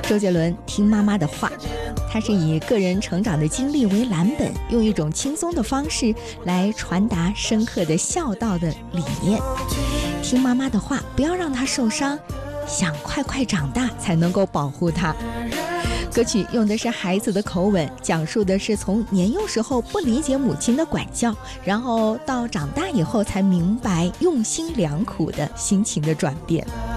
周杰伦《听妈妈的话》，他是以个人成长的经历为蓝本，用一种轻松的方式来传达深刻的孝道的理念。听妈妈的话，不要让她受伤，想快快长大才能够保护她。歌曲用的是孩子的口吻，讲述的是从年幼时候不理解母亲的管教，然后到长大以后才明白用心良苦的心情的转变。